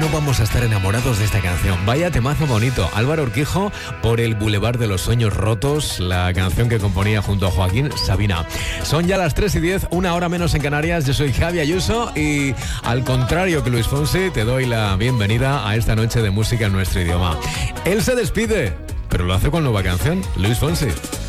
no vamos a estar enamorados de esta canción? Vaya temazo bonito. Álvaro Urquijo, Por el Boulevard de los Sueños Rotos, la canción que componía junto a Joaquín Sabina. Son ya las 3:10, una hora menos en Canarias. Yo soy Javi Ayuso y, al contrario que Luis Fonsi, te doy la bienvenida a esta noche de música en nuestro idioma. Él se despide, pero lo hace con nueva canción, Luis Fonsi.